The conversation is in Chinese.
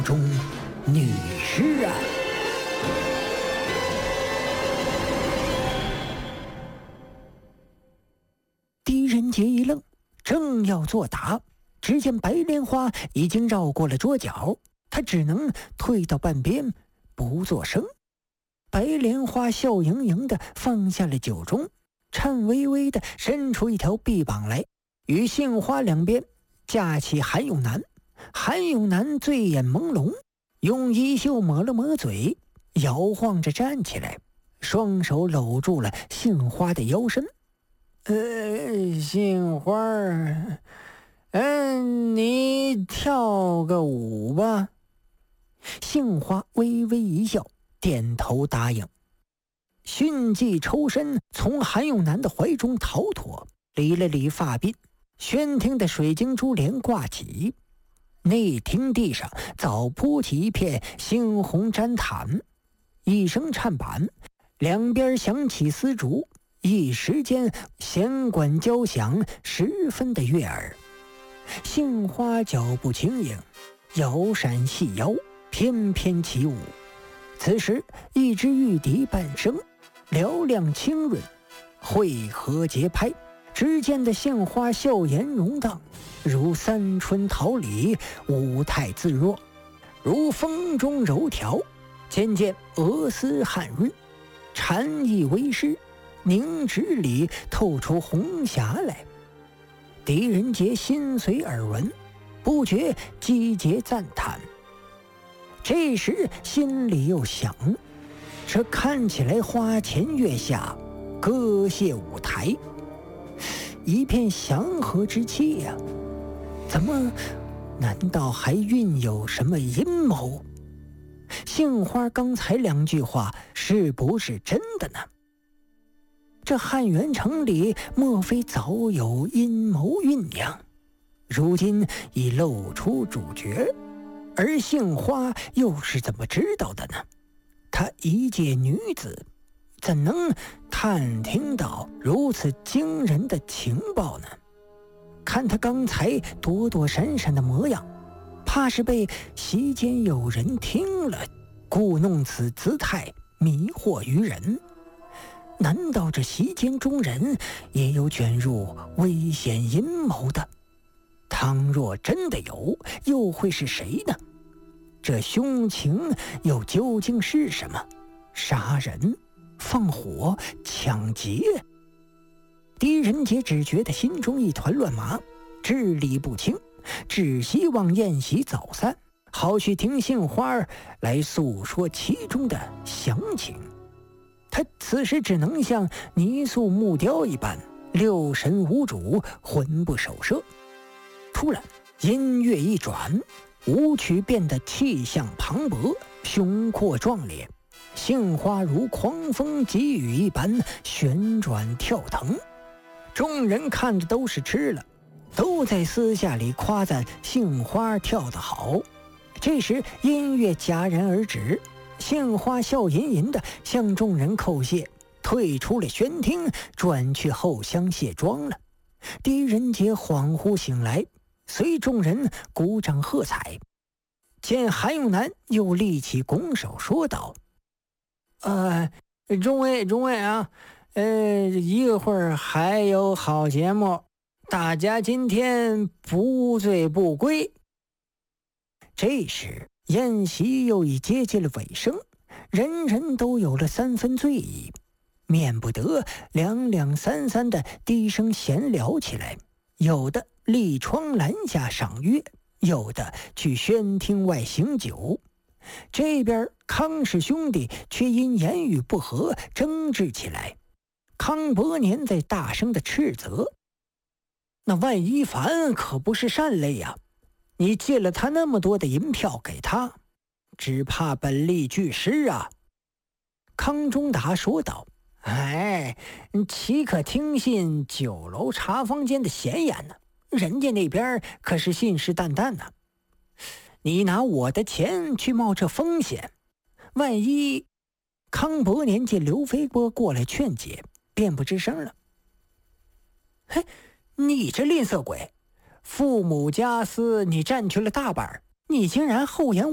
中女尸案。狄仁杰一愣，正要作答，只见白莲花已经绕过了桌角，他只能退到半边不作声。白莲花笑盈盈地放下了酒盅，颤巍巍地伸出一条臂膀来，与杏花两边架起韩永南。韩永南醉眼朦胧，用衣袖抹了抹嘴，摇晃着站起来，双手搂住了杏花的腰身。杏花，你跳个舞吧。杏花微微一笑，点头答应。迅即抽身从韩永南的怀中逃脱，理了理发鬓，宣厅的水晶珠帘挂起。内厅地上早铺起一片猩红毡毯，一声颤板，两边响起丝竹，一时间弦管交响，十分的悦耳。杏花脚步轻盈，摇闪细腰，翩翩起舞。此时一支玉笛半声，嘹亮清润，汇合节拍，只见的杏花笑颜容荡，如三春桃李，舞态自若，如风中柔条，渐渐鹅丝汉润，禅意为师，凝脂里透出红霞来。狄仁杰心随耳闻，不觉击节赞叹。这时心里又想，这看起来花前月下，歌榭舞台，一片祥和之气呀，怎么难道还蕴有什么阴谋？杏花刚才两句话是不是真的呢？这汉元城里莫非早有阴谋酝酿，如今已露出主角，而杏花又是怎么知道的呢？她一介女子，怎能探听到如此惊人的情报呢？看她刚才躲躲闪闪的模样，怕是被席间有人听了，故弄此姿态，迷惑于人。难道这席间中人也有卷入危险阴谋的？倘若真的有，又会是谁呢？这凶情又究竟是什么？杀人、放火、抢劫？狄仁杰只觉得心中一团乱麻，支理不清，只希望宴席早散，好去听杏花来诉说其中的详情。他此时只能像泥塑木雕一般，六神无主，魂不守舍。突然音乐一转，舞曲变得气象磅礴，雄阔壮烈，杏花如狂风急雨一般旋转跳腾。众人看着都是吃了，都在私下里夸赞杏花跳得好。这时音乐戛然而止，杏花笑吟吟地向众人叩谢，退出了宣厅，转去后厢卸妆了。狄仁杰恍惚醒来，随众人鼓掌喝彩。见韩永南又立起拱手说道：众位啊，一会儿还有好节目，大家今天不醉不归。这时宴席又已接近了尾声，人人都有了三分醉意，免不得两两三三的低声闲聊起来，有的立窗栏下赏月，有的去宣厅外行酒。这边康氏兄弟却因言语不合争执起来。康伯年在大声的斥责：那万一凡可不是善类呀，你借了他那么多的银票给他，只怕本利俱失啊。康中达说道：岂可听信酒楼茶坊间的闲言呢？人家那边可是信誓旦旦呢。你拿我的钱去冒这风险，万一……康伯年见刘飞波过来劝解，便不吱声了。你这吝啬鬼，父母家私你占据了大半，你竟然厚颜